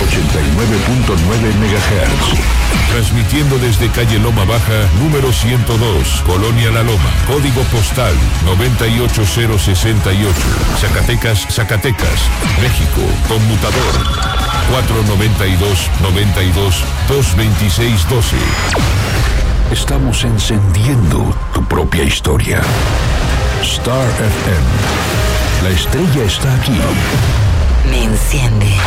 MHz. Transmitiendo desde calle Loma Baja, número 102, Colonia La Loma, código postal 98068, Zacatecas, Zacatecas, México, conmutador 492-92-226-12. Estamos encendiendo tu propia historia. Star FM. La estrella está aquí. Me enciende.